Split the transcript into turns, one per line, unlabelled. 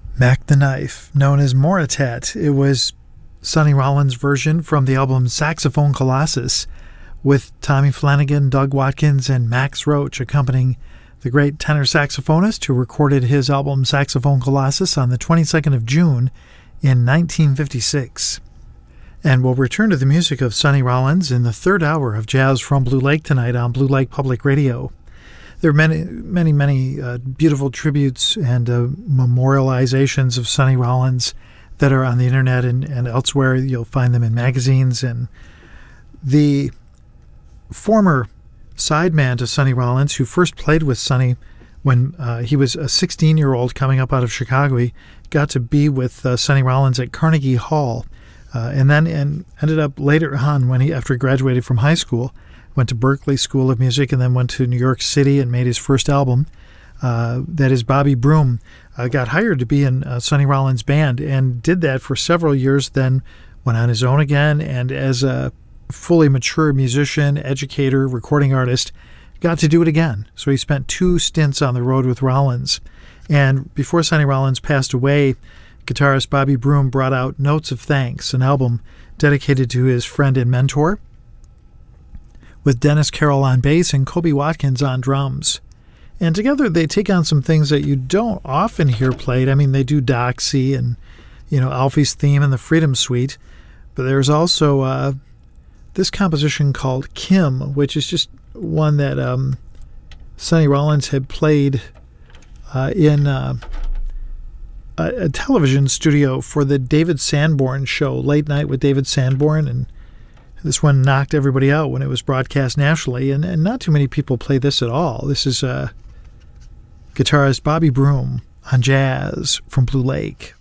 Mac the Knife, known as Moritat. It was Sonny Rollins' version from the album Saxophone Colossus, with Tommy Flanagan, Doug Watkins, and Max Roach accompanying the great tenor saxophonist who recorded his album Saxophone Colossus on the 22nd of June in 1956. And we'll return to the music of Sonny Rollins in the third hour of Jazz from Blue Lake tonight on Blue Lake Public Radio. There are many beautiful tributes and memorializations of Sonny Rollins that are on the internet and elsewhere. You'll find them in magazines. And the former sideman to Sonny Rollins, who first played with Sonny when he was a 16-year-old coming up out of Chicago, he got to be with Sonny Rollins at Carnegie Hall, and ended up later on after he graduated from high school, went to Berklee School of Music, and then went to New York City and made his first album. That is Bobby Broom. Got hired to be in Sonny Rollins' band and did that for several years, then went on his own again, and as a fully mature musician, educator, recording artist, got to do it again. So he spent 2 stints on the road with Rollins. And before Sonny Rollins passed away, guitarist Bobby Broom brought out Notes of Thanks, an album dedicated to his friend and mentor, with Dennis Carroll on bass and Kobe Watkins on drums. And together they take on some things that you don't often hear played. I mean, they do Doxy and, Alfie's Theme and the Freedom Suite. But there's also this composition called Kim, which is just one that Sonny Rollins had played in a television studio for the David Sanborn show, Late Night with David Sanborn, and this one knocked everybody out when it was broadcast nationally, and not too many people play this at all. This is guitarist Bobby Broom on Jazz from Blue Lake.